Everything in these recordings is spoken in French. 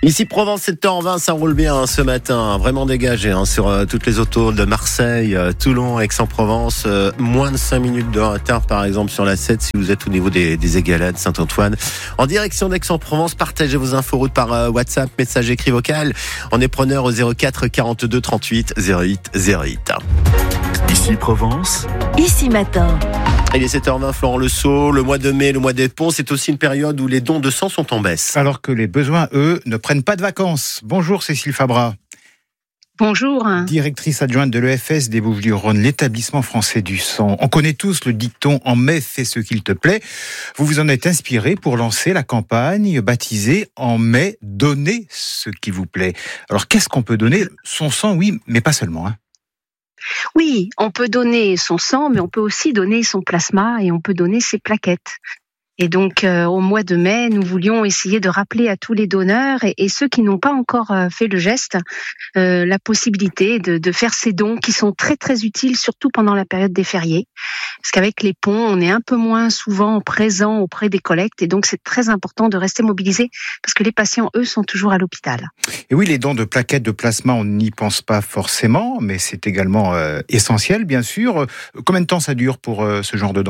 Ici Provence, 7h20, ça roule bien ce matin, vraiment dégagé sur toutes les autoroutes de Marseille, Toulon, Aix-en-Provence. Moins de 5 minutes de retard par exemple sur la 7 si vous êtes au niveau des Égalades, Saint-Antoine. En direction d'Aix-en-Provence, partagez vos infos routes par WhatsApp, message écrit vocal. On est preneur au 04 42 38 08 08. Ici Provence. Ici matin. Il est 7h20, Florent Le Sceau. Le mois de mai, le mois des ponts, c'est aussi une période où les dons de sang sont en baisse. Alors que les besoins, eux, ne prennent pas de vacances. Bonjour Cécile Fabra. Bonjour. Directrice adjointe de l'EFS des Bouches-du-Rhône, l'établissement français du sang. On connaît tous le dicton « En mai, fais ce qu'il te plaît ». Vous vous en êtes inspiré pour lancer la campagne baptisée « En mai, donnez ce qui vous plaît ». Alors qu'est-ce qu'on peut donner ? Son sang, oui, mais pas seulement. Oui, on peut donner son sang, mais on peut aussi donner son plasma et on peut donner ses plaquettes. Et donc, au mois de mai, nous voulions essayer de rappeler à tous les donneurs et ceux qui n'ont pas encore fait le geste, la possibilité de faire ces dons qui sont très très utiles, surtout pendant la période des fériés. Parce qu'avec les ponts, on est un peu moins souvent présent auprès des collectes et donc c'est très important de rester mobilisé parce que les patients, eux, sont toujours à l'hôpital. Et oui, les dons de plaquettes de plasma, on n'y pense pas forcément, mais c'est également essentiel, bien sûr. Combien de temps ça dure pour ce genre de don ?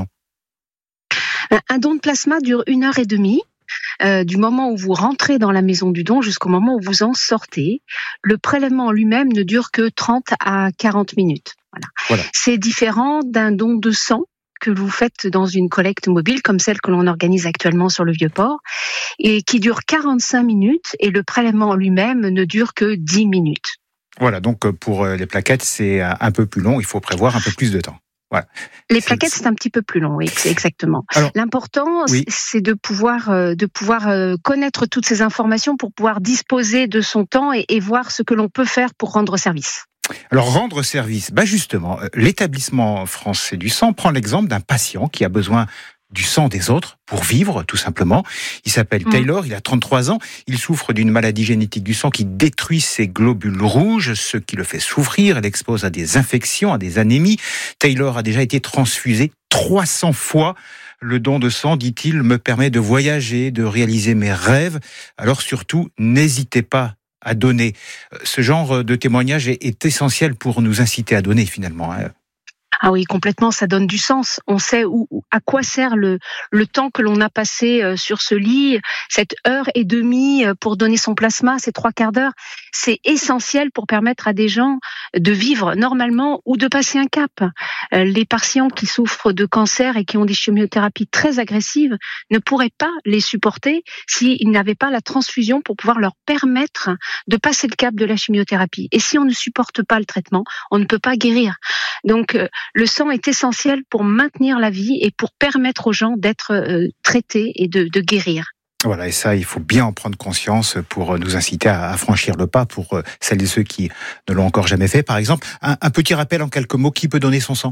Un don de plasma dure 1h30. Du moment où vous rentrez dans la maison du don jusqu'au moment où vous en sortez. Le prélèvement en lui-même ne dure que 30 à 40 minutes. Voilà. C'est différent d'un don de sang que vous faites dans une collecte mobile comme celle que l'on organise actuellement sur le Vieux-Port et qui dure 45 minutes et le prélèvement en lui-même ne dure que 10 minutes. Voilà, donc pour les plaquettes, c'est un peu plus long, il faut prévoir un peu plus de temps. Voilà. Les plaquettes, c'est un petit peu plus long, oui, exactement. Alors, l'important, oui, c'est de pouvoir connaître toutes ces informations pour pouvoir disposer de son temps et voir ce que l'on peut faire pour rendre service. Alors, rendre service, justement, l'établissement français du sang prend l'exemple d'un patient qui a besoin du sang des autres pour vivre, tout simplement. Il s'appelle Taylor, il a 33 ans, il souffre d'une maladie génétique du sang qui détruit ses globules rouges, ce qui le fait souffrir, elle expose à des infections, à des anémies. Taylor a déjà été transfusé 300 fois. Le don de sang, dit-il, me permet de voyager, de réaliser mes rêves. Alors surtout, n'hésitez pas à donner. Ce genre de témoignage est essentiel pour nous inciter à donner, finalement. Ah oui, complètement, ça donne du sens. On sait à quoi sert le temps que l'on a passé sur ce lit, cette 1h30 pour donner son plasma, ces 3/4 d'heure. C'est essentiel pour permettre à des gens de vivre normalement ou de passer un cap. Les patients qui souffrent de cancer et qui ont des chimiothérapies très agressives ne pourraient pas les supporter s'ils n'avaient pas la transfusion pour pouvoir leur permettre de passer le cap de la chimiothérapie. Et si on ne supporte pas le traitement, on ne peut pas guérir. Donc, le sang est essentiel pour maintenir la vie et pour permettre aux gens d'être traités et de guérir. Voilà, et ça, il faut bien en prendre conscience pour nous inciter à franchir le pas pour celles et ceux qui ne l'ont encore jamais fait. Par exemple, un petit rappel en quelques mots, qui peut donner son sang ?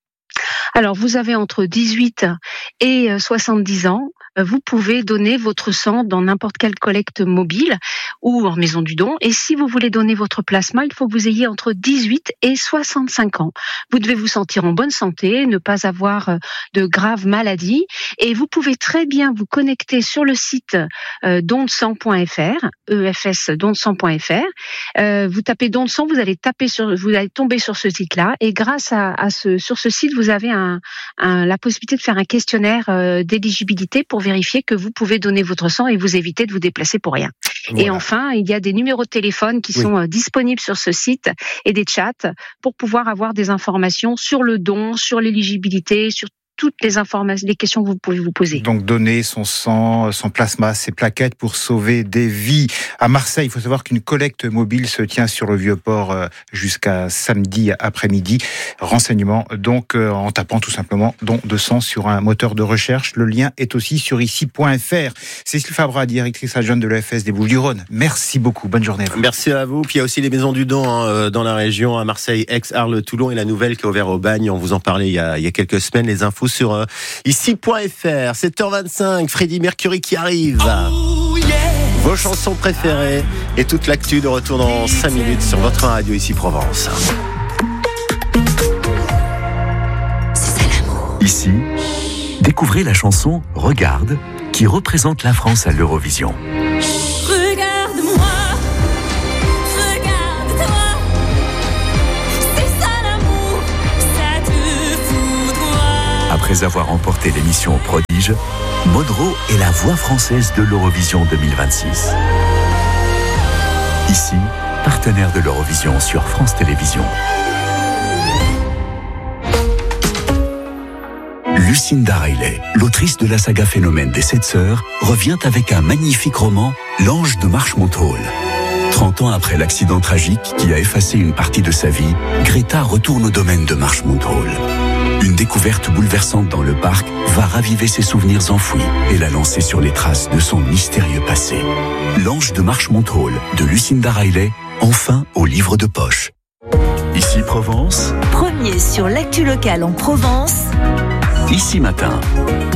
Alors, vous avez entre 18 et 70 ans, vous pouvez donner votre sang dans n'importe quelle collecte mobile ou en maison du don. Et si vous voulez donner votre plasma, il faut que vous ayez entre 18 et 65 ans. Vous devez vous sentir en bonne santé, ne pas avoir de graves maladies. Et vous pouvez très bien vous connecter sur le site donsang.fr, efsdonsang.fr. Vous tapez don de sang, vous allez tomber sur ce site-là. Et grâce sur ce site, vous avez la possibilité de faire un questionnaire d'éligibilité pour vérifier que vous pouvez donner votre sang et vous éviter de vous déplacer pour rien. Voilà. Et enfin, il y a des numéros de téléphone qui sont disponibles sur ce site et des chats pour pouvoir avoir des informations sur le don, sur l'éligibilité, sur toutes les informations, les questions que vous pouvez vous poser. Donc donner son sang, son plasma, ses plaquettes pour sauver des vies. À Marseille, il faut savoir qu'une collecte mobile se tient sur le Vieux-Port jusqu'à samedi après-midi. Renseignements donc en tapant tout simplement don de sang sur un moteur de recherche. Le lien est aussi sur ici.fr. Cécile Fabra, directrice adjointe de l'EFS des Bouches-du-Rhône. Merci beaucoup. Bonne journée à vous. Merci à vous. Puis il y a aussi les maisons du don dans la région, à Marseille, Aix, Arles, Toulon et la nouvelle qui est ouverte au Bagne. On vous en parlait il y a quelques semaines. Les infos sur ici.fr. 7h25, Freddie Mercury qui arrive. Oh yeah. Vos chansons préférées et toute l'actu de retour dans 5 minutes sur votre radio ici Provence. C'est ça l'amour. Ici, découvrez la chanson Regarde qui représente la France à l'Eurovision. Regarde-moi. Après avoir remporté l'émission Prodige, Monroe est la voix française de l'Eurovision 2026. Ici, partenaire de l'Eurovision sur France Télévisions. Lucinda Riley, l'autrice de la saga Phénomène des 7 sœurs, revient avec un magnifique roman, L'Ange de Marchmont Hall. 30 ans après l'accident tragique qui a effacé une partie de sa vie, Greta retourne au domaine de Marchmont Hall. Une découverte bouleversante dans le parc va raviver ses souvenirs enfouis et la lancer sur les traces de son mystérieux passé. L'Ange de Marchmont Hall de Lucinda Riley, enfin au livre de poche. Ici Provence. Premier sur l'actu locale en Provence. Ici Matin.